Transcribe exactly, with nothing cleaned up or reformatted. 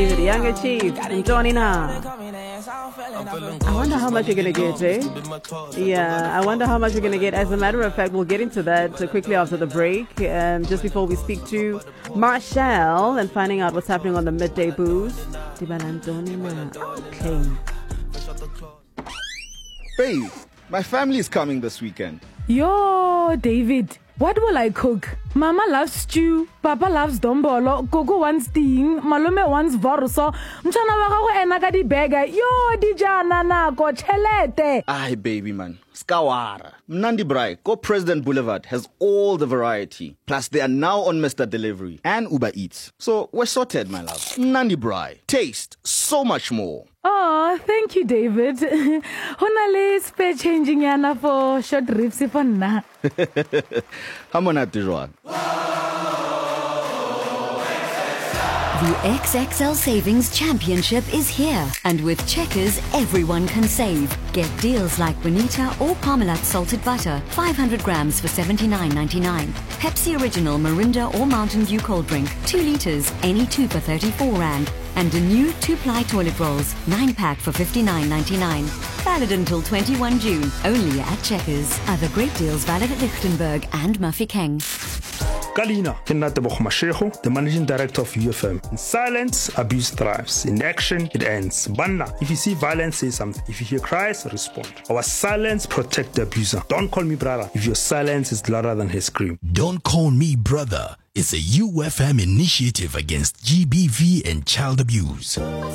Younger Chief, Johnny now. I wonder how much you're going to get, eh? Yeah, I wonder how much you're going to get. As a matter of fact, we'll get into that quickly after the break. Um, just before we speak to Marshall and finding out what's happening on the midday booze. Okay. Babe, my family is coming this weekend. Yo, David, what will I cook? Mama loves stew, Papa loves dombolo, Gogo wants ting, Malume wants vorso, Mchana waka ko ena ka di burger. Yo, di jana na ko chelete. Aye, baby man. Skawara. Mnandi Brai, Go President Boulevard has all the variety. Plus, they are now on Mister Delivery and Uber Eats. So, we're sorted, my love. Mnandi Brai. Taste so much more. Oh, thank you, David. Honale spare changing yana for short ribs for na. Hamona Tijuan. The X X L Savings Championship is here, and with Checkers, everyone can save. Get deals like Bonita or Parmalat salted butter, five hundred grams for seventy-nine ninety-nine. Pepsi Original Mirinda or Mountain Dew cold drink, two liters, any two for thirty-four rand. And a new two-ply toilet rolls, nine pack for fifty-nine ninety-nine. Valid until twenty-first of June, only at Checkers. Other great deals valid at Lichtenberg and Mafeking. Kalina, Kenatabo Mashego, the managing director of U F M. In silence, abuse thrives. In action, it ends. Banna, if you see violence, say something. If you hear cries, respond. Our silence protect the abuser. Don't call me brother if your silence is louder than his scream. Don't Call Me Brother is a U F M initiative against G B V and child abuse.